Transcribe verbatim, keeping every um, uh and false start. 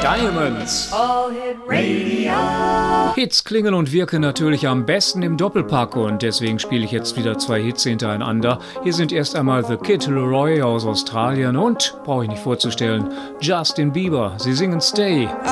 Diamonds. All Hit Radio. Hits klingen und wirken natürlich am besten im Doppelpack und deswegen spiele ich jetzt wieder zwei Hits hintereinander. Hier sind erst einmal The Kid Laroi aus Australien und, brauche ich nicht vorzustellen, Justin Bieber. Sie singen Stay.